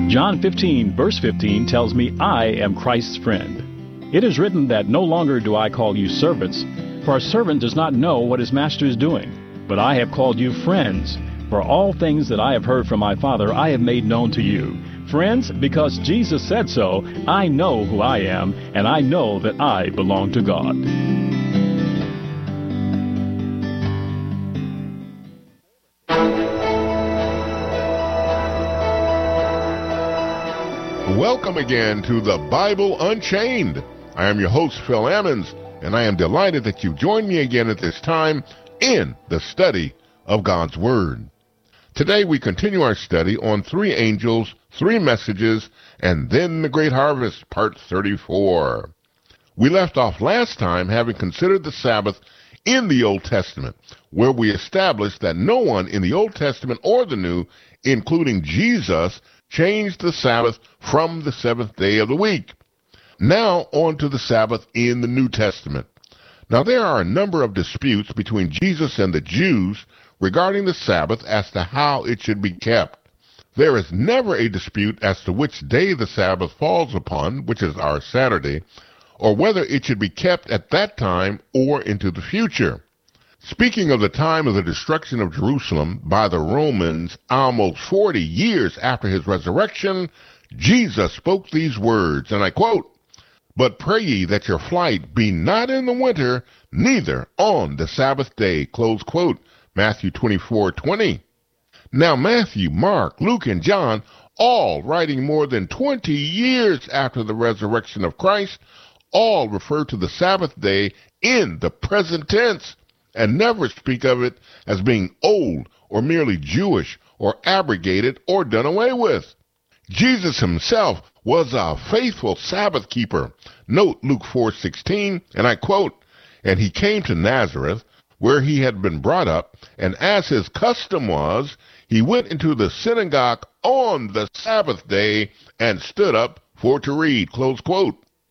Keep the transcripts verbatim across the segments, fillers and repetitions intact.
John fifteen, verse fifteen tells me I am Christ's friend. It is written that no longer do I call you servants, for a servant does not know what his master is doing. But I have called you friends, for all things that I have heard from my Father I have made known to you. Friends, because Jesus said so, I know who I am, and I know that I belong to God. Welcome again to the Bible Unchained. I am your host, Phil Ammons, and I am delighted that you've joined me again at this time in the study of God's Word. Today we continue our study on three angels, three messages, and then the great harvest, part thirty-four. We left off last time having considered the Sabbath in the Old Testament, where we established that no one in the Old Testament or the New, including Jesus, changed the Sabbath from the seventh day of the week. Now on to the Sabbath in the New Testament. Now there are a number of disputes between Jesus and the Jews regarding the Sabbath as to how it should be kept. There is never a dispute as to which day the Sabbath falls upon, which is our Saturday, or whether it should be kept at that time or into the future. Speaking of the time of the destruction of Jerusalem by the Romans almost forty years after his resurrection, Jesus spoke these words, and I quote, "But pray ye that your flight be not in the winter, neither on the Sabbath day," close quote, Matthew twenty-four twenty. Now Matthew, Mark, Luke, and John, all writing more than twenty years after the resurrection of Christ, all refer to the Sabbath day in the present tense, and never speak of it as being old or merely Jewish or abrogated or done away with. Jesus himself was a faithful Sabbath keeper. Note Luke four sixteen, and I quote, "And he came to Nazareth, where he had been brought up, and as his custom was, he went into the synagogue on the Sabbath day and stood up for to read," close quote.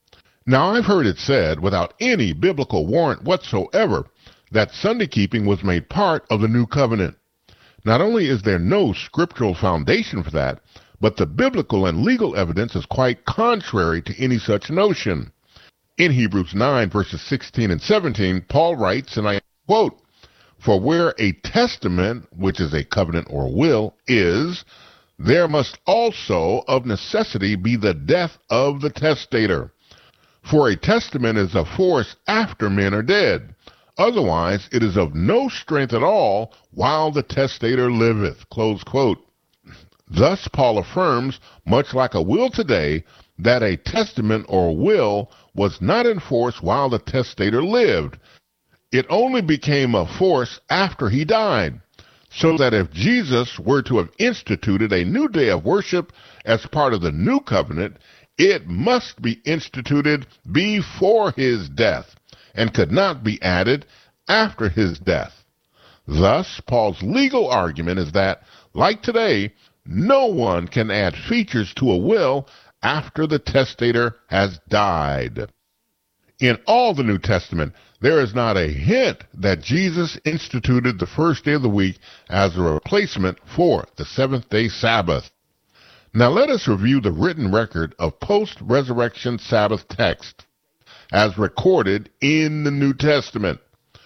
Now I've heard it said, without any biblical warrant whatsoever, that Sunday keeping was made part of the New Covenant. Not only is there no scriptural foundation for that, but the biblical and legal evidence is quite contrary to any such notion. In Hebrews nine, verses sixteen and seventeen, Paul writes, and I quote, "For where a testament, which is a covenant or will, is, there must also of necessity be the death of the testator. For a testament is of force after men are dead. Otherwise, it is of no strength at all while the testator liveth," close quote. Thus, Paul affirms, much like a will today, that a testament or will was not in force while the testator lived. It only became a force after he died. So that if Jesus were to have instituted a new day of worship as part of the new covenant, it must be instituted before his death, and could not be added after his death. Thus, Paul's legal argument is that, like today, no one can add features to a will after the testator has died. In all the New Testament, there is not a hint that Jesus instituted the first day of the week as a replacement for the seventh-day Sabbath. Now let us review the written record of post-resurrection Sabbath text as recorded in the New Testament.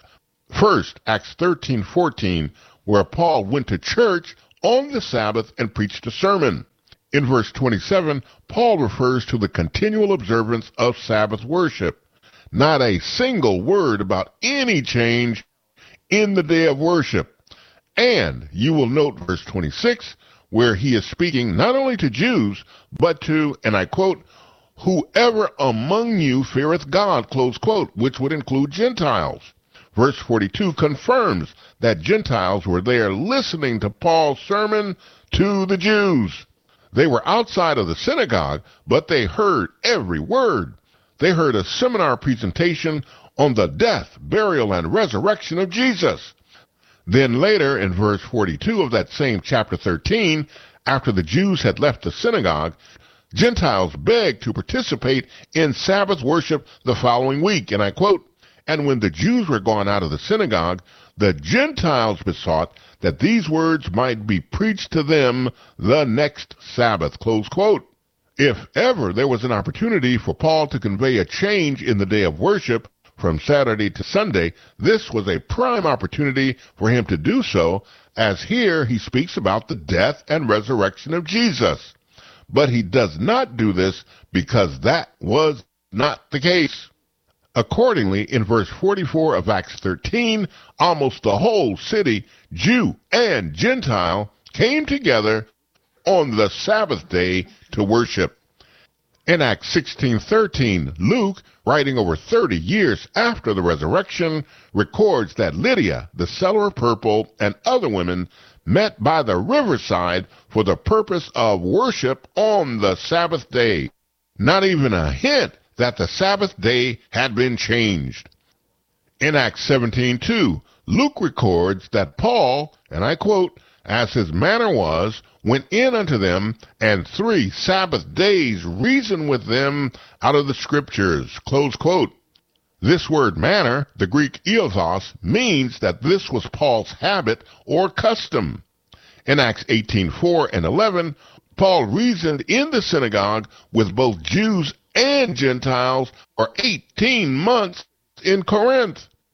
First, Acts thirteen fourteen, where Paul went to church on the Sabbath and preached a sermon. In verse twenty-seven, Paul refers to the continual observance of Sabbath worship. Not a single word about any change in the day of worship. And you will note verse twenty-six, where he is speaking not only to Jews, but to, and I quote, "whoever among you feareth God," close quote, which would include Gentiles. Verse forty-two confirms that Gentiles were there listening to Paul's sermon to the Jews. They were outside of the synagogue, but they heard every word. They heard a seminar presentation on the death, burial, and resurrection of Jesus. Then later, in verse forty-two of that same chapter thirteen, after the Jews had left the synagogue, Gentiles begged to participate in Sabbath worship the following week, and I quote, And when the Jews were gone out of the synagogue, the Gentiles besought that these words might be preached to them the next Sabbath. Close quote. If ever there was an opportunity for Paul to convey a change in the day of worship from Saturday to Sunday, this was a prime opportunity for him to do so, as here he speaks about the death and resurrection of Jesus. But he does not do this because that was not the case. Accordingly, in verse forty-four of Acts thirteen, almost the whole city, Jew and Gentile, came together on the Sabbath day to worship. In Acts sixteen thirteen, Luke, writing over thirty years after the resurrection, records that Lydia, the seller of purple, and other women met by the riverside for the purpose of worship on the Sabbath day. Not even a hint that the Sabbath day had been changed. In Acts seventeen two, Luke records that Paul, and I quote, as his manner was, went in unto them, and three Sabbath days reasoned with them out of the Scriptures. Close quote. This word manner, the Greek eothos, means that this was Paul's habit or custom. In Acts eighteen four and eleven, Paul reasoned in the synagogue with both Jews and Gentiles for eighteen months in Corinth.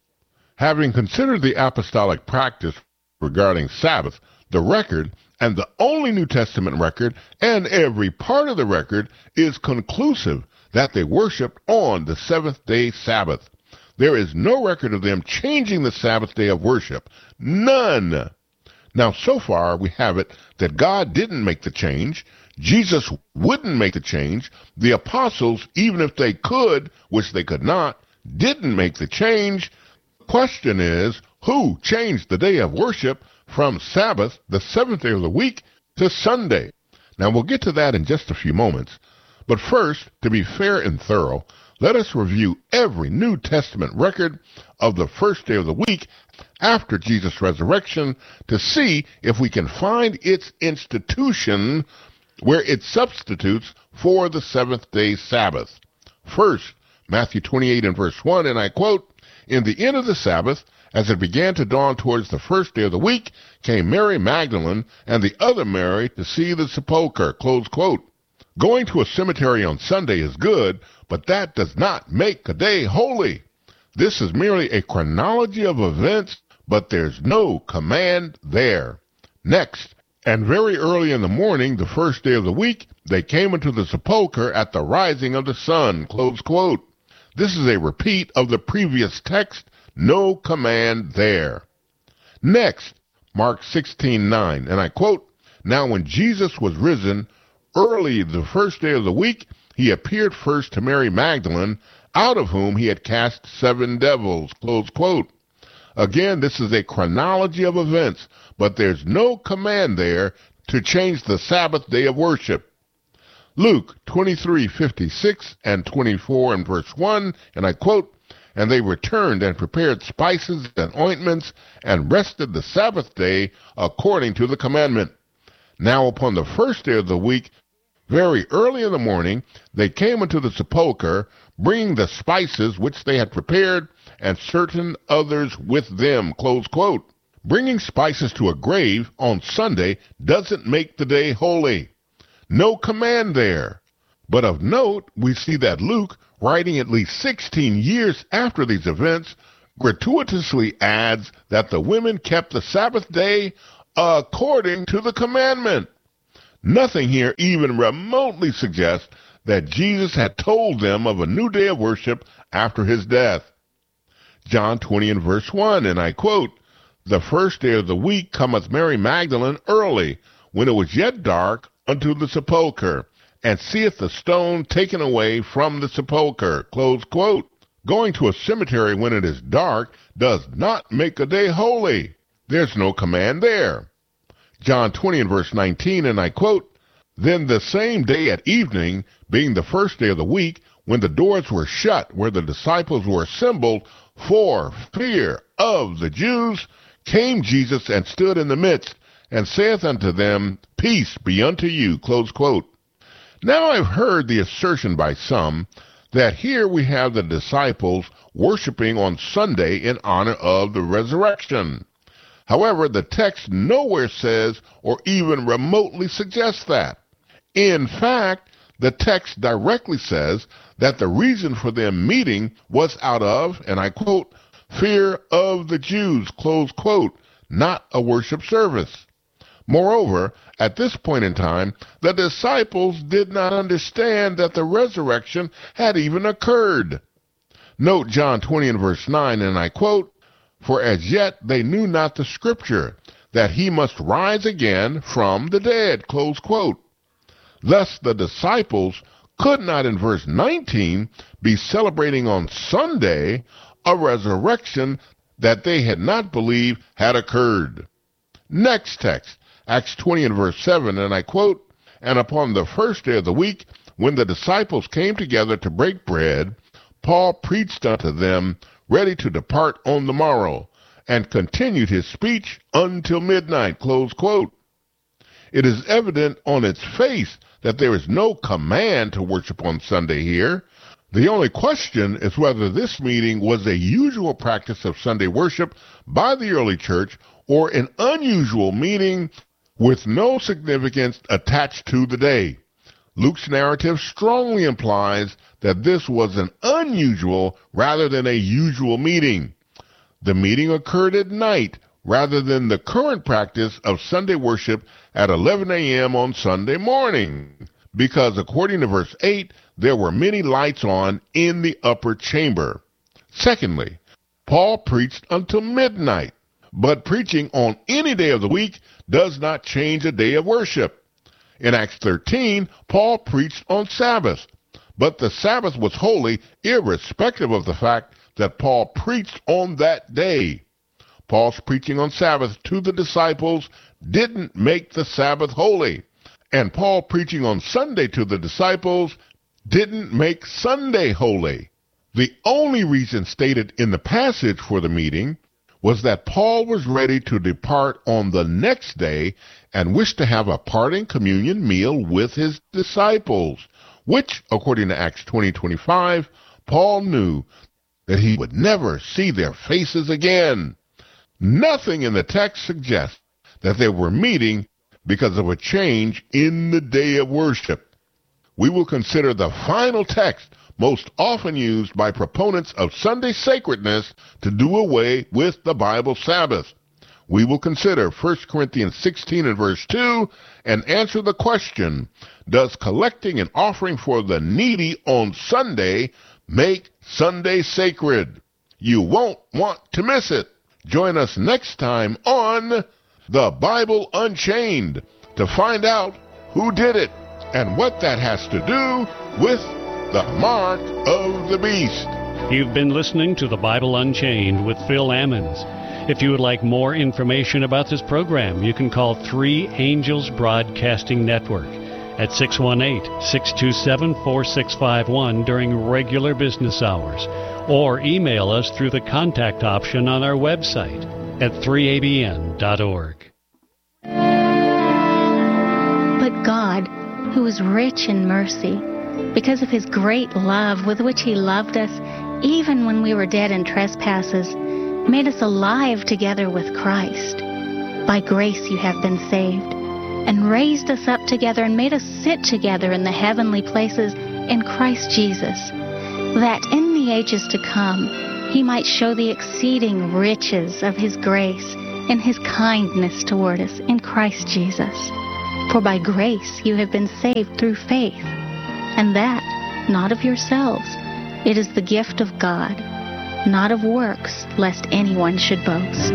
Having considered the apostolic practice regarding Sabbath, the record, and the only New Testament record, and every part of the record, is conclusive that they worshiped on the seventh-day Sabbath. There is no record of them changing the Sabbath day of worship. None. Now, so far, we have it that God didn't make the change. Jesus wouldn't make the change. The apostles, even if they could, which they could not, didn't make the change. The question is, who changed the day of worship from Sabbath, the seventh day of the week, to Sunday? Now, we'll get to that in just a few moments. But first, to be fair and thorough, let us review every New Testament record of the first day of the week after Jesus' resurrection to see if we can find its institution where it substitutes for the seventh-day Sabbath. First, Matthew twenty-eight and verse one, and I quote, "In the end of the Sabbath, as it began to dawn towards the first day of the week, came Mary Magdalene and the other Mary to see the sepulchre." Close quote. Going to a cemetery on Sunday is good, but that does not make a day holy. This is merely a chronology of events, but there's no command there. Next, and very early in the morning, the first day of the week, they came into the sepulchre at the rising of the sun. Close quote. This is a repeat of the previous text. No command there. Next, Mark sixteen nine, and I quote, "Now when Jesus was risen, early the first day of the week, he appeared first to Mary Magdalene, out of whom he had cast seven devils." Close quote. Again, this is a chronology of events, but there's no command there to change the Sabbath day of worship. Luke twenty-three fifty-six and twenty-four and verse one, and I quote, "And they returned and prepared spices and ointments, and rested the Sabbath day according to the commandment. Now upon the first day of the week, very early in the morning, they came into the sepulchre, bringing the spices which they had prepared, and certain others with them." Close quote. Bringing spices to a grave on Sunday doesn't make the day holy. No command there. But of note, we see that Luke, writing at least sixteen years after these events, gratuitously adds that the women kept the Sabbath day according to the commandment. Nothing here even remotely suggests that Jesus had told them of a new day of worship after his death. John twenty and verse one, and I quote, "The first day of the week cometh Mary Magdalene early, when it was yet dark, unto the sepulchre, and seeth the stone taken away from the sepulchre." Close quote. Going to a cemetery when it is dark does not make a day holy. There's no command there. John twenty and verse nineteen, and I quote, "Then the same day at evening, being the first day of the week, when the doors were shut where the disciples were assembled, for fear of the Jews, came Jesus and stood in the midst, and saith unto them, Peace be unto you." Close quote. Now I've heard the assertion by some that here we have the disciples worshiping on Sunday in honor of the resurrection. However, the text nowhere says or even remotely suggests that. In fact, the text directly says that the reason for them meeting was out of, and I quote, fear of the Jews, close quote, not a worship service. Moreover, at this point in time, the disciples did not understand that the resurrection had even occurred. Note John twenty and verse nine, and I quote, for as yet they knew not the scripture, that he must rise again from the dead, close quote. Thus the disciples could not in verse nineteen be celebrating on Sunday a resurrection that they had not believed had occurred. Next text, Acts twenty and verse seven, and I quote, and upon the first day of the week, when the disciples came together to break bread, Paul preached unto them, ready to depart on the morrow, and continued his speech until midnight, close quote. It is evident on its face that there is no command to worship on Sunday here. The only question is whether this meeting was a usual practice of Sunday worship by the early church or an unusual meeting with no significance attached to the day. Luke's narrative strongly implies that this was an unusual rather than a usual meeting. The meeting occurred at night rather than the current practice of Sunday worship at eleven a.m. on Sunday morning, because according to verse eight, there were many lights on in the upper chamber. Secondly, Paul preached until midnight, but preaching on any day of the week does not change a day of worship. In Acts thirteen, Paul preached on Sabbath, but the Sabbath was holy irrespective of the fact that Paul preached on that day. Paul's preaching on Sabbath to the disciples didn't make the Sabbath holy, and Paul preaching on Sunday to the disciples didn't make Sunday holy. The only reason stated in the passage for the meeting was that Paul was ready to depart on the next day and wished to have a parting communion meal with his disciples, which, according to Acts twenty twenty-five, Paul knew that he would never see their faces again. Nothing in the text suggests that they were meeting because of a change in the day of worship. We will consider the final text most often used by proponents of Sunday sacredness to do away with the Bible Sabbath. We will consider First Corinthians sixteen and verse two and answer the question, does collecting an offering for the needy on Sunday make Sunday sacred? You won't want to miss it. Join us next time on The Bible Unchained to find out who did it and what that has to do with the mark of the beast. You've been listening to The Bible Unchained with Phil Ammons. If you would like more information about this program, you can call Three Angels Broadcasting Network at six one eight, six two seven, four six five one during regular business hours, or email us through the contact option on our website at three a b n dot org. But God, who is rich in mercy, because of his great love with which he loved us, even when we were dead in trespasses, made us alive together with Christ. By grace you have been saved, and raised us up together and made us sit together in the heavenly places in Christ Jesus, that in the ages to come he might show the exceeding riches of his grace in his kindness toward us in Christ Jesus. For by grace you have been saved through faith, and that not of yourselves. It is the gift of God, not of works, lest anyone should boast.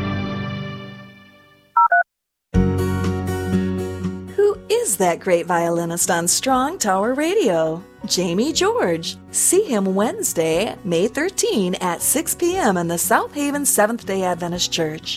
Who is that great violinist on Strong Tower Radio? Jamie George. See him Wednesday, May thirteenth at six p.m. in the South Haven Seventh-day Adventist Church.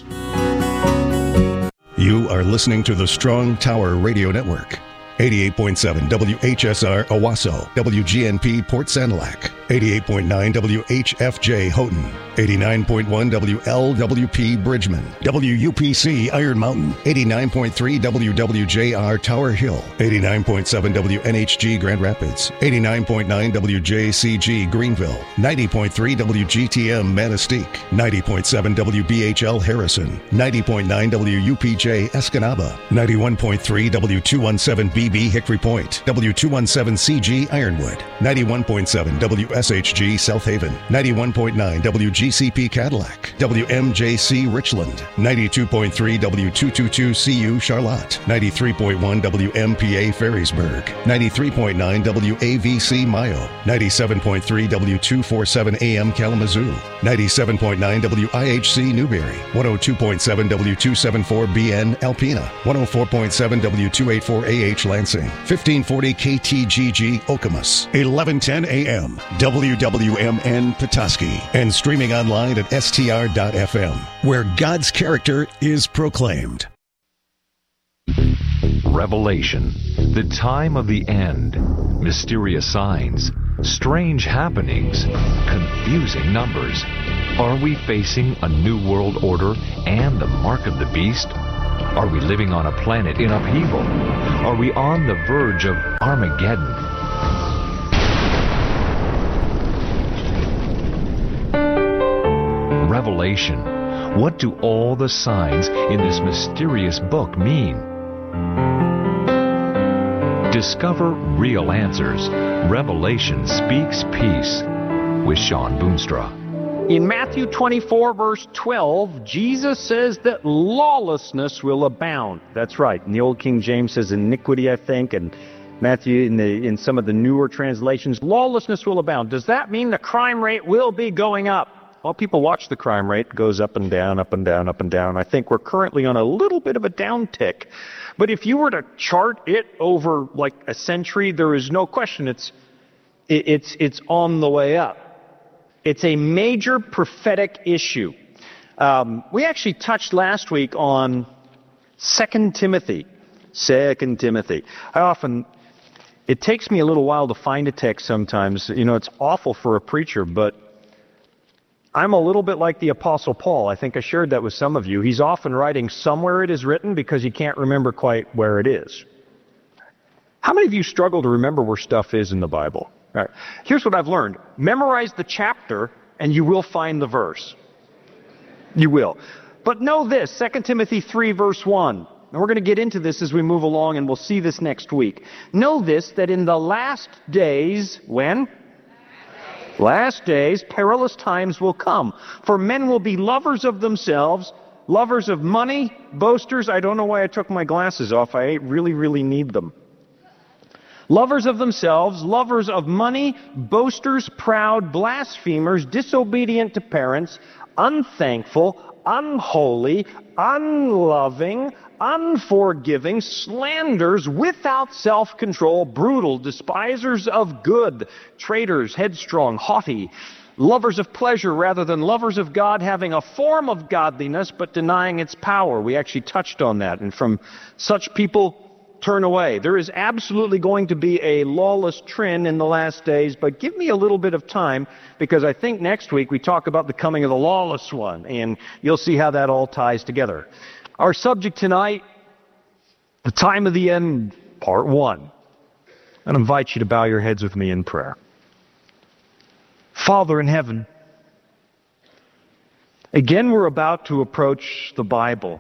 You are listening to the Strong Tower Radio Network. eighty-eight point seven W H S R Owasso, W G N P Port Sanilac. eighty-eight point nine W H F J Houghton, eighty-nine point one W L W P Bridgman, W U P C Iron Mountain, eighty-nine point three W W J R Tower Hill, eighty-nine point seven W N H G Grand Rapids, eighty-nine point nine W J C G Greenville, ninety point three W G T M Manistee, ninety point seven W B H L Harrison, ninety point nine W U P J Escanaba, ninety-one point three W two seventeen B B Hickory Point, W two seventeen C G Ironwood, ninety-one point seven W S H G South Haven, ninety-one point nine W G C P Cadillac, W M J C Richland, ninety-two point three W two twenty-two C U Charlotte, ninety-three point one W M P A Ferrisburg, ninety-three point nine W A V C Mayo, ninety-seven point three W two forty-seven A M Kalamazoo, ninety-seven point nine W I H C Newberry, one oh two point seven W two seventy-four B N Alpena, one oh four point seven W two eighty-four A H Lansing, fifteen forty K T G G Okemos, eleven ten A M W W M N Petoskey, and streaming online at S T R dot F M, where God's character is proclaimed. Revelation, the time of the end, mysterious signs, strange happenings, confusing numbers. Are we facing a new world order and the mark of the beast? Are we living on a planet in upheaval? Are we on the verge of Armageddon? Revelation. What do all the signs in this mysterious book mean? Discover real answers. Revelation Speaks Peace with Sean Boonstra. In Matthew twenty-four, verse twelve, Jesus says that lawlessness will abound. That's right. In the Old King James says iniquity, I think, and Matthew, in the in some of the newer translations, lawlessness will abound. Does that mean the crime rate will be going up? Well, people watch the crime rate. It goes up and down, up and down, up and down. I think we're currently on a little bit of a downtick. But if you were to chart it over like a century, there is no question it's it, it's it's on the way up. It's a major prophetic issue. Um, we actually touched last week on Second Timothy. Second Timothy. I often, it takes me a little while to find a text sometimes. You know, it's awful for a preacher, but I'm a little bit like the Apostle Paul. I think I shared that with some of you. He's often writing somewhere it is written because he can't remember quite where it is. How many of you struggle to remember where stuff is in the Bible? All right. Here's what I've learned. Memorize the chapter and you will find the verse. You will. But know this, Second Timothy three, verse one. And we're going to get into this as we move along, and we'll see this next week. Know this, that in the last days, when? Last days, perilous times will come. For men will be lovers of themselves, lovers of money, boasters. I don't know why I took my glasses off. I really, really need them. Lovers of themselves, lovers of money, boasters, proud, blasphemers, disobedient to parents, unthankful, unholy, unloving, unforgiving, slanders, without self-control, brutal, despisers of good, traitors, headstrong, haughty, lovers of pleasure rather than lovers of God, having a form of godliness but denying its power. We actually touched on that. And from such people, turn away. There is absolutely going to be a lawless trend in the last days, but give me a little bit of time, because I think next week we talk about the coming of the lawless one, and you'll see how that all ties together. Our subject tonight, the time of the end, part one. I invite you to bow your heads with me in prayer. Father in heaven, again we're about to approach the Bible.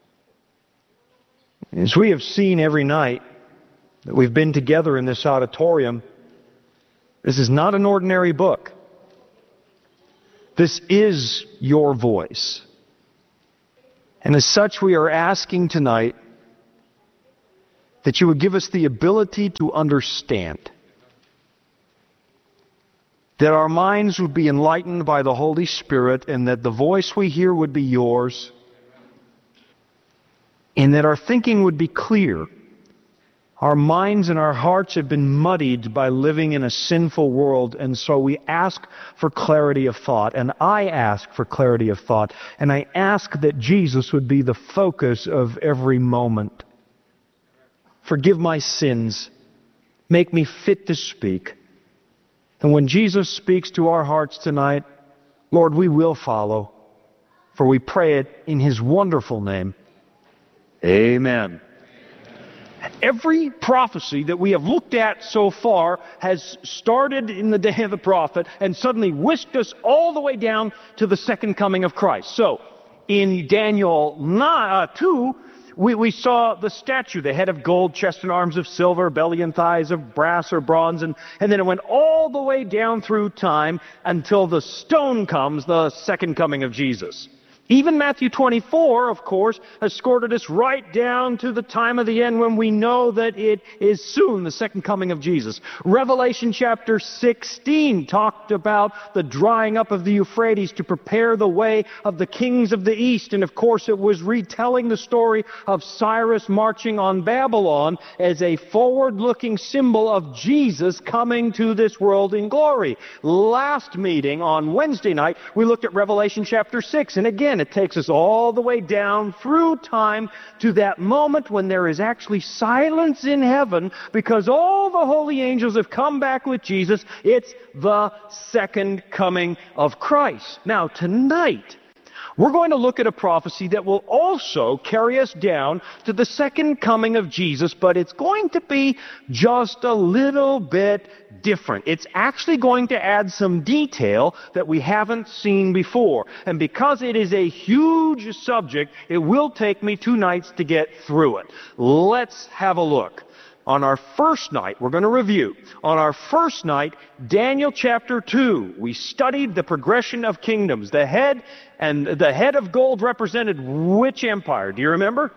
As we have seen every night that we've been together in this auditorium, this is not an ordinary book. This is your voice. And as such, we are asking tonight that you would give us the ability to understand, that our minds would be enlightened by the Holy Spirit, and that the voice we hear would be yours, and that our thinking would be clear. Our minds and our hearts have been muddied by living in a sinful world, and so we ask for clarity of thought, and I ask for clarity of thought, and I ask that Jesus would be the focus of every moment. Forgive my sins. Make me fit to speak. And when Jesus speaks to our hearts tonight, Lord, we will follow, for we pray it in His wonderful name. Amen. Every prophecy that we have looked at so far has started in the day of the prophet and suddenly whisked us all the way down to the second coming of Christ. So, in Daniel two, we, we saw the statue, the head of gold, chest and arms of silver, belly and thighs of brass or bronze, and, and then it went all the way down through time until the stone comes, the second coming of Jesus. Even Matthew twenty-four, of course, has escorted us right down to the time of the end when we know that it is soon the second coming of Jesus. Revelation chapter sixteen talked about the drying up of the Euphrates to prepare the way of the kings of the east. And of course, it was retelling the story of Cyrus marching on Babylon as a forward-looking symbol of Jesus coming to this world in glory. Last meeting on Wednesday night, we looked at Revelation chapter six. And again, it takes us all the way down through time to that moment when there is actually silence in heaven because all the holy angels have come back with Jesus. It's the second coming of Christ. Now, tonight, we're going to look at a prophecy that will also carry us down to the second coming of Jesus, but it's going to be just a little bit different. It's actually going to add some detail that we haven't seen before. And because it is a huge subject, it will take me two nights to get through it. Let's have a look. On our first night, we're going to review. On our first night, Daniel chapter two, we studied the progression of kingdoms. The head and the head of gold represented which empire? Do you remember?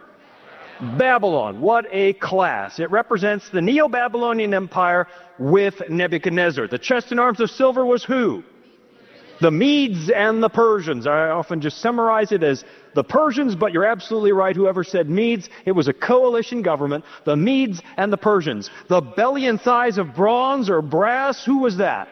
Babylon. What a class. It represents the Neo-Babylonian Empire with Nebuchadnezzar. The chest and arms of silver was who? The Medes and the Persians. I often just summarize it as the Persians, but you're absolutely right. Whoever said Medes, it was a coalition government. The Medes and the Persians. The belly and thighs of bronze or brass, who was that?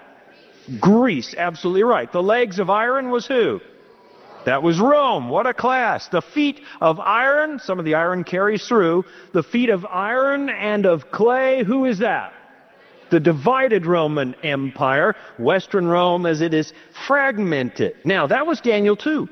Greece, absolutely right. The legs of iron was who? That was Rome. What a class. The feet of iron, some of the iron carries through. The feet of iron and of clay, who is that? The divided Roman Empire, Western Rome as it is fragmented. Now, that was Daniel two.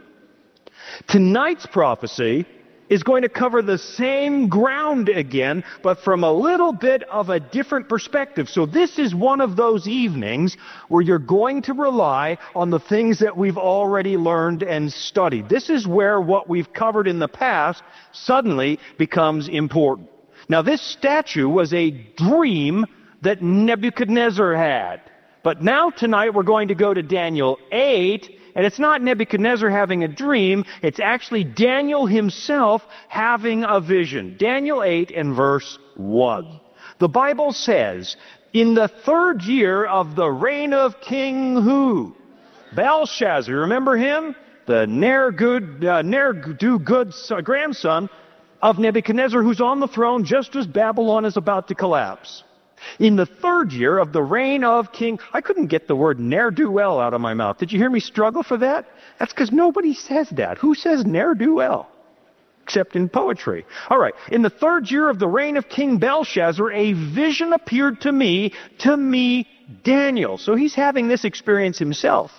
Tonight's prophecy is going to cover the same ground again, but from a little bit of a different perspective. So this is one of those evenings where you're going to rely on the things that we've already learned and studied. This is where what we've covered in the past suddenly becomes important. Now, this statue was a dream that Nebuchadnezzar had. But now tonight we're going to go to Daniel eight, and it's not Nebuchadnezzar having a dream, it's actually Daniel himself having a vision. Daniel eight and verse one. The Bible says, in the third year of the reign of King who? Belshazzar. Remember him? The ne'er-good, uh, ne'er-do-good grandson of Nebuchadnezzar, who's on the throne just as Babylon is about to collapse. In the third year of the reign of King... I couldn't get the word ne'er-do-well out of my mouth. Did you hear me struggle for that? That's because nobody says that. Who says ne'er-do-well? Except in poetry. All right. In the third year of the reign of King Belshazzar, a vision appeared to me, to me, Daniel. So he's having this experience himself.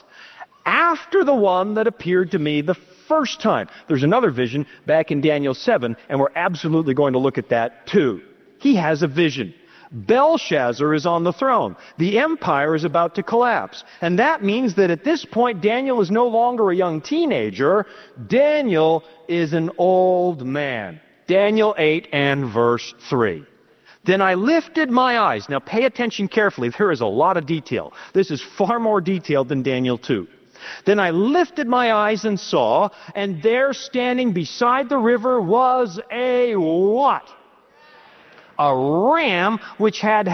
After the one that appeared to me the first time. There's another vision back in Daniel seven, and we're absolutely going to look at that too. He has a vision. Belshazzar is on the throne. The empire is about to collapse. And that means that at this point, Daniel is no longer a young teenager. Daniel is an old man. Daniel eight and verse three. Then I lifted my eyes. Now pay attention carefully. There is a lot of detail. This is far more detailed than Daniel two. Then I lifted my eyes and saw, and there standing beside the river was a what? A ram which had